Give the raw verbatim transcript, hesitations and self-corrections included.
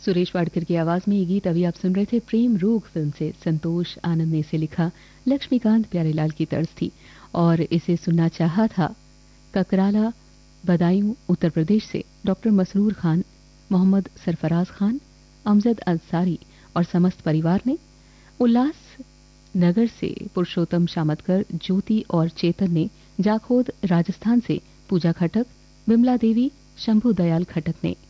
सुरेश वाडकर की आवाज में ये गीत अभी आप सुन रहे थे प्रेम रोग फिल्म से। संतोष आनंद ने इसे लिखा, लक्ष्मीकांत प्यारेलाल की तर्ज थी और इसे सुनना चाहा था ककराला बदायूं उत्तर प्रदेश से डॉक्टर मसरूर खान, मोहम्मद सरफराज खान, अमजद अंसारी और समस्त परिवार ने। उल्लास नगर से पुरुषोत्तम शामतकर, ज्योति और चेतन ने। जाखोद राजस्थान से पूजा खटक, बिमला देवी, शंभू दयाल खटक ने।